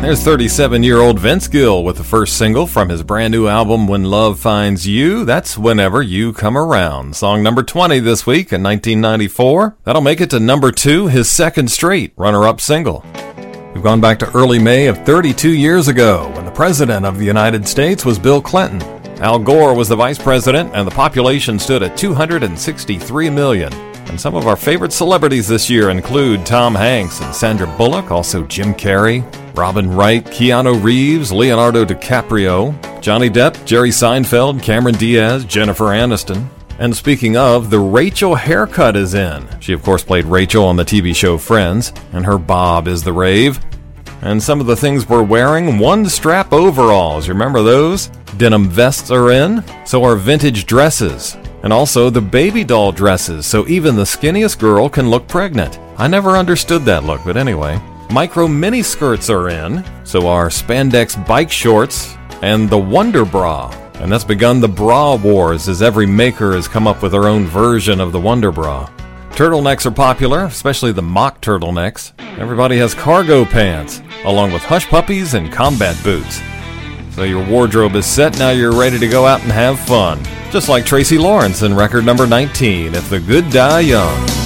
There's 37-year-old Vince Gill with the first single from his brand new album, When Love Finds You. That's Whenever You Come Around. Song number 20 this week in 1994. That'll make it to number 2, his second straight runner-up single. We've gone back to early May of 32 years ago when the President of the United States was Bill Clinton. Al Gore was the Vice President, and the population stood at 263 million. And some of our favorite celebrities this year include Tom Hanks and Sandra Bullock, also Jim Carrey, Robin Wright, Keanu Reeves, Leonardo DiCaprio, Johnny Depp, Jerry Seinfeld, Cameron Diaz, Jennifer Aniston. And speaking of, the Rachel haircut is in. She, of course, played Rachel on the TV show Friends, and her bob is the rave. And some of the things we're wearing, one-strap overalls. You remember those? Denim vests are in. So are vintage dresses. And also the baby doll dresses, so even the skinniest girl can look pregnant. I never understood that look, but anyway. Micro mini skirts are in. So are spandex bike shorts and the Wonder Bra. And that's begun the bra wars as every maker has come up with their own version of the Wonder Bra. Turtlenecks are popular, especially the mock turtlenecks. Everybody has cargo pants, along with hush puppies and combat boots. So your wardrobe is set, now you're ready to go out and have fun. Just like Tracy Lawrence in record number 19, If the Good Die Young.